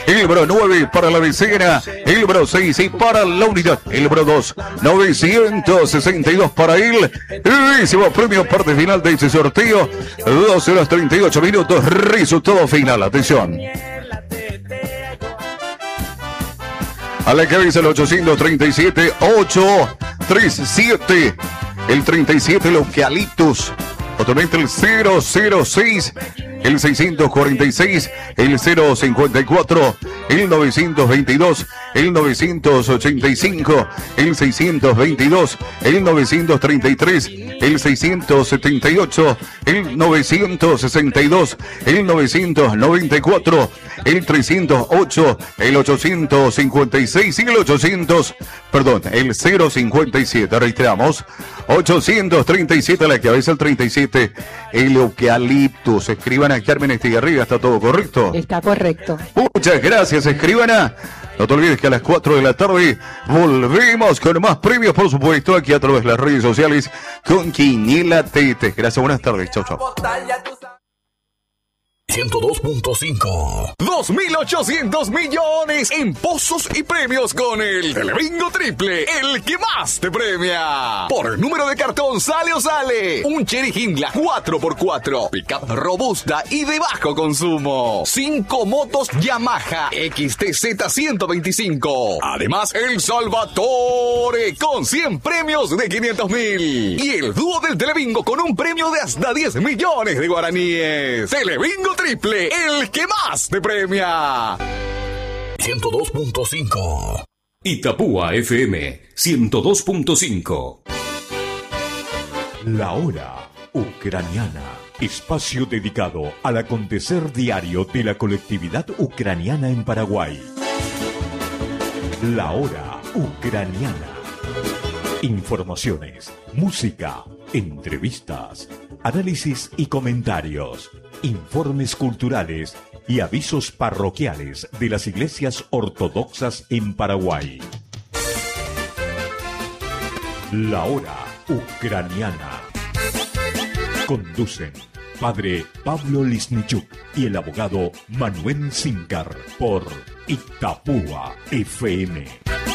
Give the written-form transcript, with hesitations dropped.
El número 9 para la decena. El número 6 y para la unidad. El número 2, 962 para él. El décimo premio, parte final de este sorteo. 12 horas 38 minutos. Resultado final. Atención. A la cabeza el 837, 837. El 37, el Eucaliptus. Otra-mente el 006. El 646, el 054, el 922, el 985, el 622, el 933, el 678, el 962, el 994, el 308, el 856 y el 057. Reiteramos, 837 a la cabeza, el 37, el Eucaliptus. Escriban a Carmen Estigarribia, ¿está todo correcto? Está correcto. Muchas gracias, escribana. No te olvides que a las 4 de la tarde volvemos con más premios, por supuesto, aquí a través de las redes sociales con Quiniela Tete. Gracias, buenas tardes. Chau, chau. 102.5. 2.800 millones en pozos y premios con el Telebingo Triple, el que más te premia. Por número de cartón sale o sale un Chery Hindla 4x4, pickup robusta y de bajo consumo. 5 motos Yamaha XTZ 125. Además, el Salvatore con 100 premios de 500.000. Y el dúo del Telebingo con un premio de hasta 10 millones de guaraníes. Telebingo Triple, el que más te premia. 102.5. Itapúa FM 102.5. La Hora Ucraniana. Espacio dedicado al acontecer diario de la colectividad ucraniana en Paraguay. La Hora Ucraniana. Informaciones, música, entrevistas, análisis y comentarios, informes culturales y avisos parroquiales de las iglesias ortodoxas en Paraguay. La Hora Ucraniana. Conducen Padre Pablo Lisnichuk y el abogado Manuel Sincar por Itapúa FM.